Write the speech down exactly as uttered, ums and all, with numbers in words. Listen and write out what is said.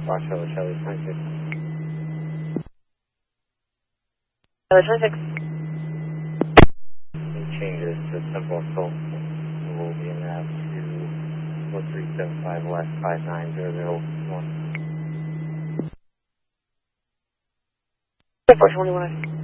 Foxtrot Charlie twenty-six. Charlie twenty-six. Changes to Simple Assault. We'll be in that to four three seven five West five nine zero zero one. four twenty-one.